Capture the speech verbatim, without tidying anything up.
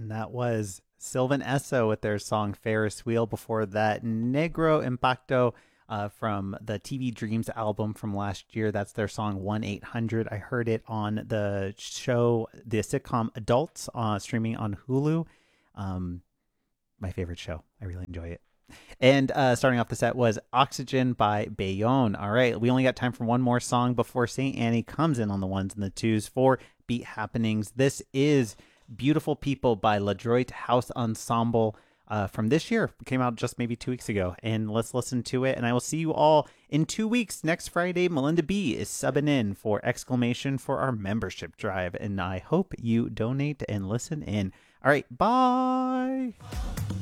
and that was Sylvan Esso with their song Ferris Wheel. Before that, Negro Impacto uh, from the T V Dreams album from last year. That's their song one eight hundred. I heard it on the show, the sitcom Adults, uh, streaming on Hulu. Um, my favorite show. I really enjoy it. And uh, starting off the set was Oxygen by Bayonne. All right, we only got time for one more song before Saint Annie comes in on the ones and the twos for Beat Happenings. This is Beautiful People by LaDroit House Ensemble uh, from this year. It came out just maybe two weeks ago. And let's listen to it. And I will see you all in two weeks. Next Friday, Melinda B is subbing in for Exclamation for our membership drive. And I hope you donate and listen in. All right, bye.